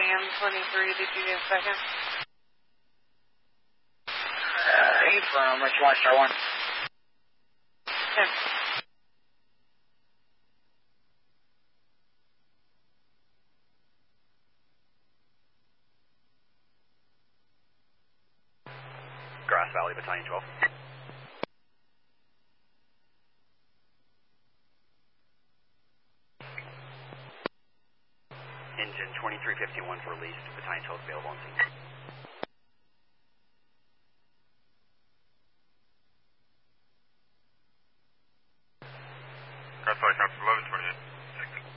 Sam 23, did you get a second? From which one, Star 1? Okay. Grass Valley, Battalion 12. Engine 2351 for release, Battalion 12 available on scene. Grass Valley, Council 11, 26.